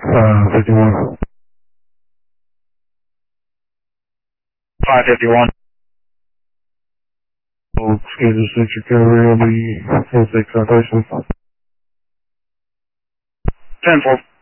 51. 551. Schedule 6 recovery will be 46 citation. 10-4.